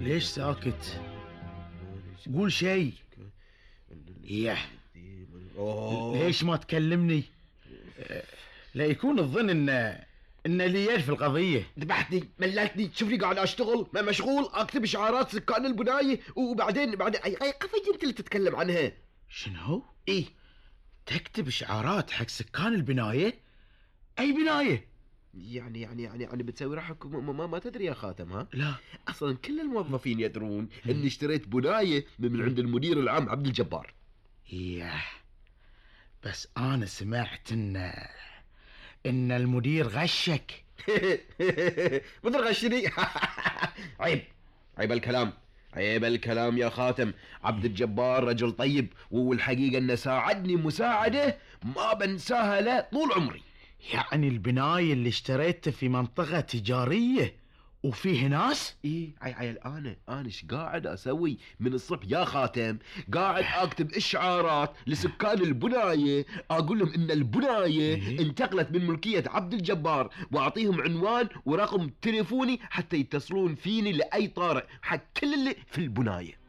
ليش ساكت؟ قول شيء. ياه، ليش ما تكلمني؟ لا يكون الظن ان لي يد في القضية. ذبحتني، مللتني، شوفني قاعد اشتغل ما مشغول اكتب اشعارات سكان البناية، وبعدين اي قضية انت اللي تتكلم عنها؟ شنو؟ ايه، تكتب اشعارات حق سكان البناية؟ اي بناية؟ يعني بتسوي روحك ما تدري يا خاتم؟ ها، لا اصلا كل الموظفين يدرون اني اشتريت بناية من عند المدير العام عبد الجبار. ياه، بس انا سمعت ان المدير غشك. مدير غشني؟ عيب الكلام، عيب الكلام يا خاتم. عبد الجبار رجل طيب، والحقيقة انه ساعدني مساعدة ما بنساها له طول عمري. يعني البناية اللي اشتريتها في منطقة تجارية وفيه ناس؟ ايه، عيل انا ايش قاعد اسوي من الصبح يا خاتم؟ قاعد اكتب اشعارات لسكان البناية، اقول لهم ان البناية إيه؟ انتقلت من ملكية عبد الجبار، واعطيهم عنوان ورقم تليفوني حتى يتصلون فيني لاي طارئ حق كل اللي في البناية.